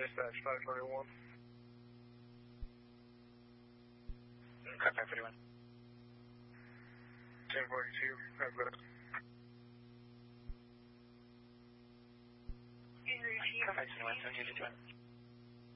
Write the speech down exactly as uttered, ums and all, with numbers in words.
Dispatch five twenty-one. Car five forty-one. ten forty-two, have that. Car five twenty-one, seven two two one.